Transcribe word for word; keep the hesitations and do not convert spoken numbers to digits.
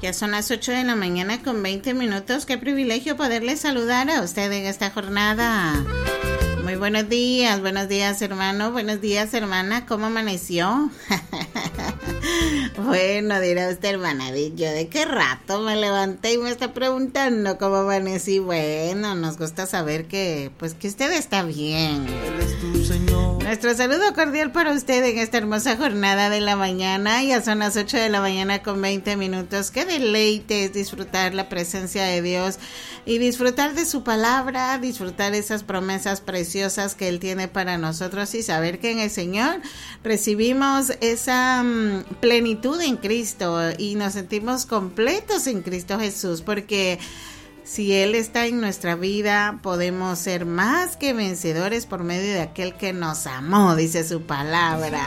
Ya son las ocho de la mañana con veinte minutos. Qué privilegio poderle saludar a usted en esta jornada. Muy buenos días, buenos días hermano, buenos días hermana, ¿cómo amaneció? Bueno, dirá usted, hermana, ¿yo de qué rato me levanté y me está preguntando cómo amanecí? Bueno, nos gusta saber que, pues, que usted está bien. Él es tu Señor. Nuestro saludo cordial para usted en esta hermosa jornada de la mañana. Ya son las ocho de la mañana con veinte minutos. Qué deleite es disfrutar la presencia de Dios y disfrutar de su palabra, disfrutar esas promesas preciosas que Él tiene para nosotros y saber que en el Señor recibimos esa um, plenitud en Cristo y nos sentimos completos en Cristo Jesús, porque si Él está en nuestra vida, podemos ser más que vencedores por medio de aquel que nos amó, dice su palabra.